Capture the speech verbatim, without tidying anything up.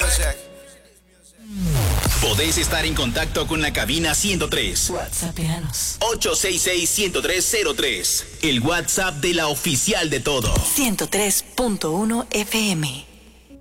Podés estar en contacto con la cabina ciento tres. WhatsAppeanos. ocho seis seis, uno cero tres cero tres. El WhatsApp de la oficial de todo. ciento tres punto uno F M.